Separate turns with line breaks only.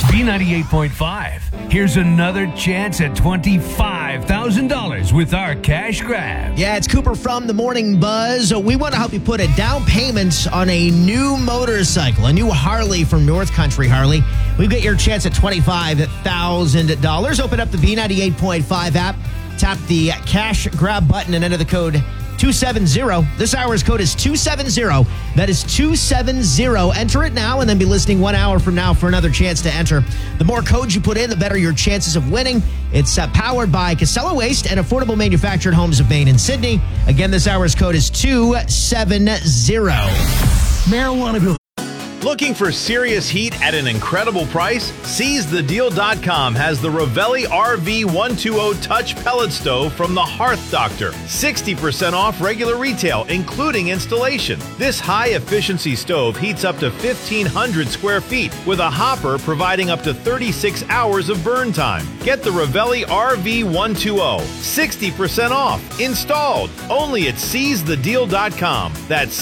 B98.5. Here's another chance at $25,000 with our cash grab.
Yeah, it's Cooper from the Morning Buzz. We want to help you put a down payment on a new motorcycle, a new Harley from North Country Harley. We get your chance at $25,000. Open up the B98.5 app, tap the cash grab button, and enter the code 270. This hour's code is 270. That is 270. Enter it now and then be listening 1 hour from now for another chance to enter. The more codes you put in, the better your chances of winning. It's powered by Casella Waste and Affordable Manufactured Homes of Maine and Sydney. Again, this hour's code is 270.
Marijuana bill.
Looking for serious heat at an incredible price? SeizeTheDeal.com has the Ravelli RV120 Touch Pellet Stove from the Hearth Doctor. 60% off regular retail, including installation. This high-efficiency stove heats up to 1,500 square feet with a hopper providing up to 36 hours of burn time. Get the Ravelli RV120. 60% off. Installed. Only at SeizeTheDeal.com. That's